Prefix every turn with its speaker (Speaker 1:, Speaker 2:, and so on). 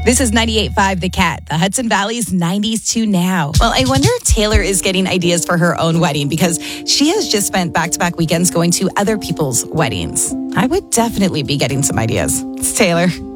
Speaker 1: This is 98.5 The Cat, the Hudson Valley's 90s to now. Well, I wonder if Taylor is getting ideas for her own wedding because she has just spent back-to-back weekends going to other people's weddings. I would definitely be getting some ideas. It's Taylor.